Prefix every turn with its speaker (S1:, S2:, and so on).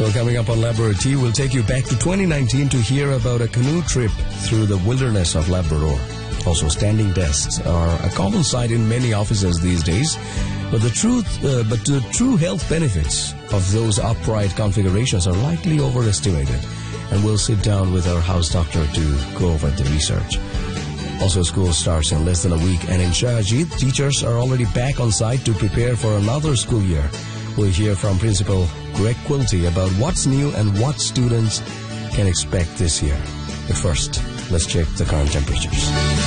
S1: Well, coming up on Labrador Tea, we'll take you back to 2019 to hear about a canoe trip through the wilderness of Labrador. Also, standing desks are a common sight in many offices these days. But the true health benefits of those upright configurations are likely overestimated. And we'll sit down with our house doctor to go over the research. Also, school starts in less than a week, and in Shahajit, teachers are already back on site to prepare for another school year. We'll hear from Principal Greg Quilty about what's new and what students can expect this year. But first, let's check the current temperatures.